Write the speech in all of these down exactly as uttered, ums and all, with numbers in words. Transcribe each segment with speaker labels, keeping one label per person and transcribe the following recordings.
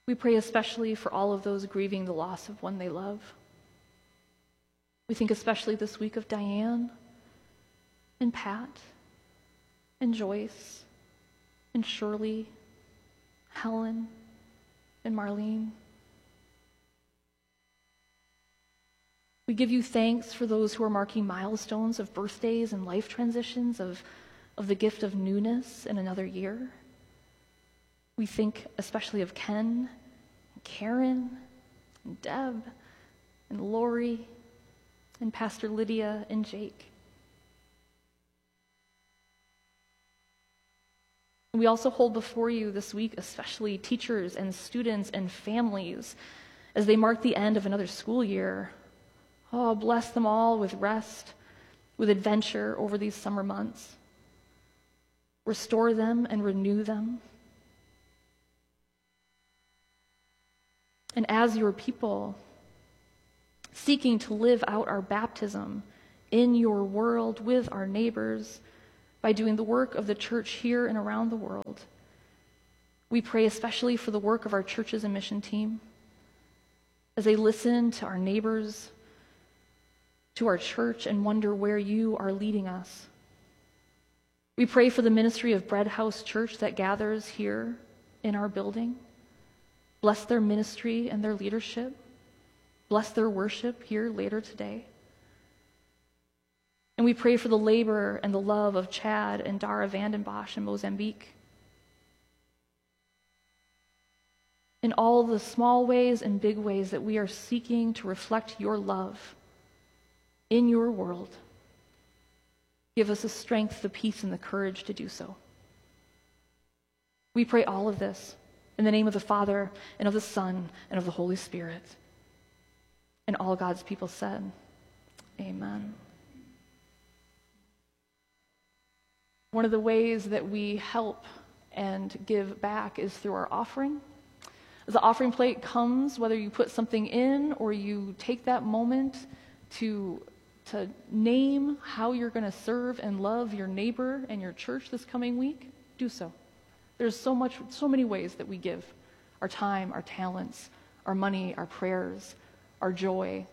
Speaker 1: We pray especially for all of those grieving the loss of one they love. We think especially this week of Diane and Pat and Joyce and Shirley, Helen and Marlene. We give you thanks for those who are marking milestones of birthdays and life transitions, of, of the gift of newness in another year. We think especially of Ken, and Karen, and Deb, and Lori, and Pastor Lydia and Jake. We also hold before you this week especially teachers and students and families as they mark the end of another school year. Oh, bless them all with rest, with adventure over these summer months. Restore them and renew them. And as your people, seeking to live out our baptism in your world with our neighbors by doing the work of the church here and around the world, we pray especially for the work of our churches and mission team as they listen to our neighbors, to our church, and wonder where you are leading us. We pray for the ministry of Bread House Church that gathers here in our building. Bless their ministry and their leadership. Bless their worship here later today. And we pray for the labor and the love of Chad and Dara Vandenbosch in Mozambique. In all the small ways and big ways that we are seeking to reflect your love in your world, give us the strength, the peace, and the courage to do so. We pray all of this in the name of the Father, and of the Son, and of the Holy Spirit. And all God's people said, amen. One of the ways that we help and give back is through our offering. As the offering plate comes, whether you put something in or you take that moment to to name how you're going to serve and love your neighbor and your church this coming week, do so. There's so much, so many ways that we give our time, our talents, our money, our prayers, our joy.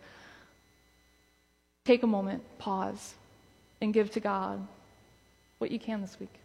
Speaker 1: Take a moment, pause, and give to God what you can this week.